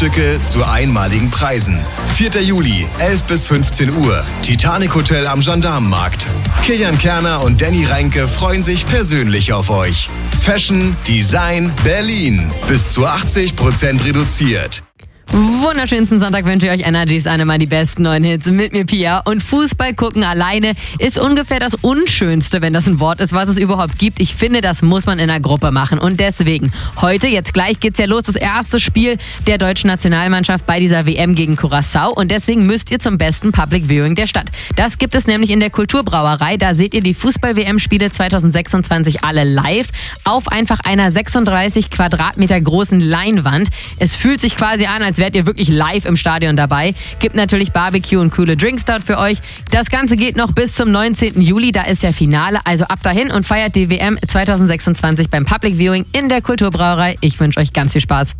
Stücke zu einmaligen Preisen. 4. Juli, 11 bis 15 Uhr. Titanic Hotel am Gendarmenmarkt. Kilian Kerner und Danny Reinke freuen sich persönlich auf euch. Fashion, Design, Berlin. Bis zu 80% reduziert. Wunderschönsten Sonntag wünsche ich euch Energies, eine mal die besten neuen Hits mit mir, Pia. Und Fußball gucken alleine ist ungefähr das Unschönste, wenn das ein Wort ist, was es überhaupt gibt. Ich finde, das muss man in einer Gruppe machen. Und deswegen, heute, jetzt gleich geht's ja los, das erste Spiel der deutschen Nationalmannschaft bei dieser WM gegen Curaçao. Und deswegen müsst ihr zum besten Public Viewing der Stadt. Das gibt es nämlich in der Kulturbrauerei. Da seht ihr die Fußball-WM-Spiele 2026 alle live auf einfach einer 36 Quadratmeter großen Leinwand. Es fühlt sich quasi an, als wärt ihr wirklich live im Stadion dabei. Gibt natürlich Barbecue und coole Drinks dort für euch. Das Ganze geht noch bis zum 19. Juli, da ist ja Finale. Also ab dahin und feiert die WM 2026 beim Public Viewing in der Kulturbrauerei. Ich wünsche euch ganz viel Spaß.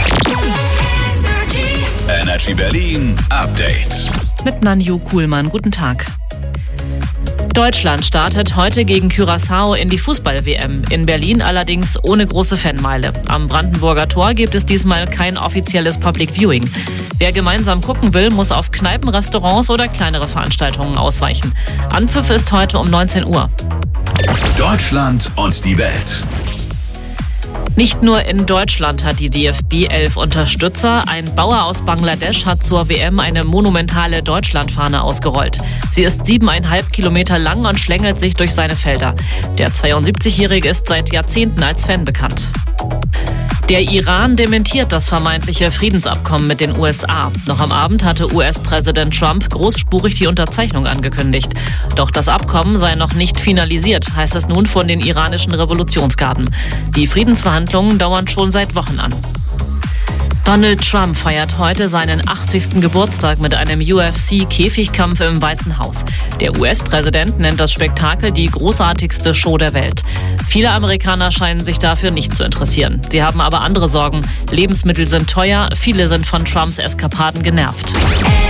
Energy Berlin Update. Mit Nanju Kuhlmann. Guten Tag. Deutschland startet heute gegen Curaçao in die Fußball-WM. In Berlin allerdings ohne große Fanmeile. Am Brandenburger Tor gibt es diesmal kein offizielles Public Viewing. Wer gemeinsam gucken will, muss auf Kneipen, Restaurants oder kleinere Veranstaltungen ausweichen. Anpfiff ist heute um 19 Uhr. Deutschland und die Welt. Nicht nur in Deutschland hat die DFB 11 Unterstützer. Ein Bauer aus Bangladesch hat zur WM eine monumentale Deutschlandfahne ausgerollt. Sie ist 7,5 Kilometer lang und schlängelt sich durch seine Felder. Der 72-Jährige ist seit Jahrzehnten als Fan bekannt. Der Iran dementiert das vermeintliche Friedensabkommen mit den USA. Noch am Abend hatte US-Präsident Trump großspurig die Unterzeichnung angekündigt. Doch das Abkommen sei noch nicht finalisiert, heißt es nun von den iranischen Revolutionsgarden. Die Friedensverhandlungen dauern schon seit Wochen an. Donald Trump feiert heute seinen 80. Geburtstag mit einem UFC-Käfigkampf im Weißen Haus. Der US-Präsident nennt das Spektakel die großartigste Show der Welt. Viele Amerikaner scheinen sich dafür nicht zu interessieren. Sie haben aber andere Sorgen. Lebensmittel sind teuer, viele sind von Trumps Eskapaden genervt.